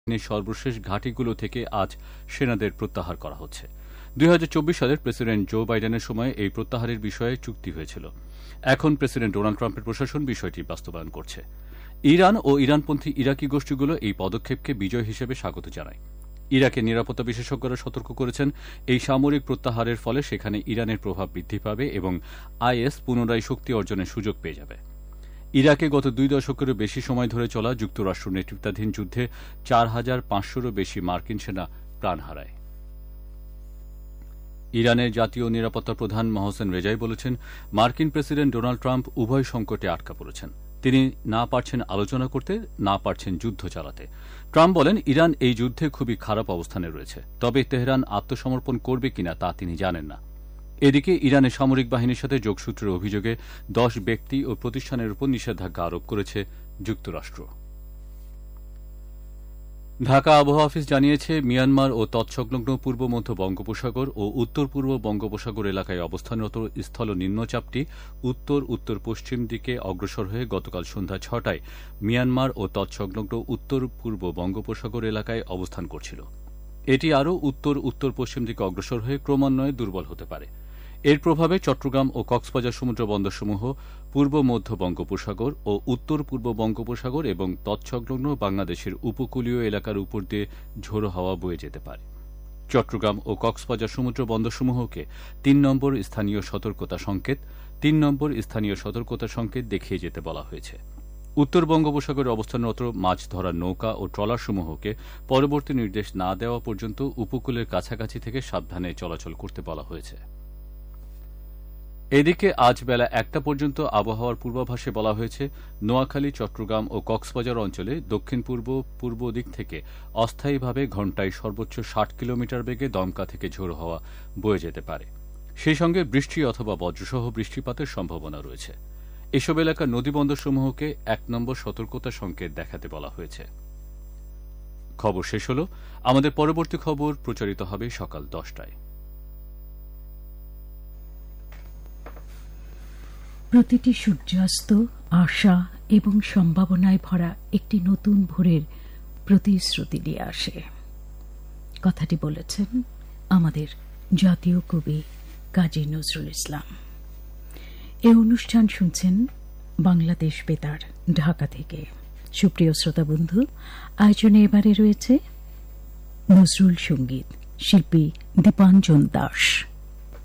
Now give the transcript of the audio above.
সর্বশেষ ঘাঁটিগুলো থেকে আজ সেনাদের প্রত্যাহার করা হচ্ছে। 2024 সালের প্রেসিডেন্ট জো বাইডেনের সময় এই প্রত্যাহারের বিষয়ে চুক্তি হয়েছিল। এখন প্রেসিডেন্ট ডোনাল্ড ট্রাম্পের প্রশাসন বিষয়টি বাস্তবায়ন করছে। ইরান ও ইরানপন্থী ইরাকি গোষ্ঠীগুলো এই পদক্ষেপকে বিজয় হিসেবে স্বাগত জানায়। ইরাকের নিরাপত্তা বিশেষজ্ঞরা সতর্ক করেছেন, এই সামরিক প্রত্যাহারের ফলে সেখানে ইরানের প্রভাব বৃদ্ধি পাবে এবং আইএস পুনরায় শক্তি অর্জনের সুযোগ পেয়ে যাবে। ইরাকে গত 2 দশকেরও বেশি সময় ধরে চলা যুক্তরাষ্ট্র নেতৃত্বাধীন যুদ্ধে 4,500-রও বেশি মার্কিন সেনা প্রাণ হারায়। ইরানের জাতীয় নিরাপত্তা প্রধান মহসেন রেজাই বলেছেন, মার্কিন প্রেসিডেন্ট ডোনাল্ড ট্রাম্প উভয় সংকটে আটকা পড়েছেন। তিনি না পারছেন আলোচনা করতে, না পারছেন যুদ্ধ চালাতে। ট্রাম্প বলেন, ইরান এই যুদ্ধে খুবই খারাপ অবস্থানে রয়েছে, তবে তেহরান আত্মসমর্পণ করবে কিনা তা তিনি জানেন না। এদিকে ইরানের সামরিক বাহিনীর সাথে যোগসূত্রের অভিযোগে 10 ব্যক্তি ও প্রতিষ্ঠানের উপর নিষেধাজ্ঞা আরোপ করেছে যুক্তরাষ্ট্র। ঢাকা আবহাওয়া অফিস জানিয়েছে, মিয়ানমার ও তৎসংলগ্ন পূর্ব মধ্য বঙ্গোপসাগর ও উত্তর পূর্ব বঙ্গোপসাগর এলাকায় অবস্থানরত স্থল নিম্নচাপটি উত্তর উত্তর পশ্চিম দিকে অগ্রসর হয়ে গতকাল সন্ধ্যা 6টায় মিয়ানমার ও তৎসংলগ্ন উত্তর পূর্ব বঙ্গোপসাগর এলাকায় অবস্থান করছিল। এটি আরও উত্তর উত্তর পশ্চিম দিকে অগ্রসর হয়ে ক্রমান্বয়ে দুর্বল হতে পারে। এর প্রভাবে চট্টগ্রাম ও কক্সবাজার সমুদ্র বন্দরসমূহ পূর্ব মধ্য বঙ্গোপসাগর ও উত্তর পূর্ব বঙ্গোপসাগর এবং তৎসংলগ্ন বাংলাদেশের উপকূলীয় এলাকার উপর দিয়ে ঝোড়ো হাওয়া বয়ে যেতে পারে। চট্টগ্রাম ও কক্সবাজার সমুদ্র বন্দরসমূহকে 3 নম্বর স্থানীয় সতর্কতা সংকেত দেখিয়ে যেতে বলা হয়েছে। উত্তর বঙ্গোপসাগরে অবস্থানরত মাছ ধরার নৌকা ও ট্রলারসমূহকে পরবর্তী নির্দেশ না দেওয়া পর্যন্ত উপকূলের কাছাকাছি থেকে সাবধানে চলাচল করতে বলা হয়েছে। এদিকে আজ বেলা 1টা পর্যন্ত আবহাওয়ার পূর্বাভাসে বলা হয়েছে, নোয়াখালী, চট্টগ্রাম ও কক্সবাজার অঞ্চলে দক্ষিণ পূর্ব দিক থেকে অস্থায়ীভাবে ঘণ্টায় সর্বোচ্চ 60 কিলোমিটার বেগে দমকা থেকে ঝোড়ো হাওয়া বয়ে যেতে পারে। সেই সঙ্গে বৃষ্টি অথবা বজ্রসহ বৃষ্টিপাতের সম্ভাবনা রয়েছে। এসব এলাকার নদীবন্দরসমূহকে 1 নম্বর সতর্কতা সংকেত দেখাতে বলা হয়েছে। খবর শেষ হল। আমাদের পরবর্তী খবর প্রচারিত হবে সকাল 10টায়। প্রতিটি সূর্যাস্ত আশা এবং সম্ভাবনায় ভরা একটি নতুন ভোরের প্রতিশ্রুতি নিয়ে আসে। কথাটি বলেছেন আমাদের জাতীয় কবি কাজী নজরুল ইসলাম। এই অনুষ্ঠান শুনছেন বাংলাদেশ বেতার ঢাকা থেকে। সুপ্রিয় শ্রোতা বন্ধু, আয়োজনে এবারে রয়েছে নজরুল সঙ্গীত, শিল্পী দীপাঞ্জন দাস।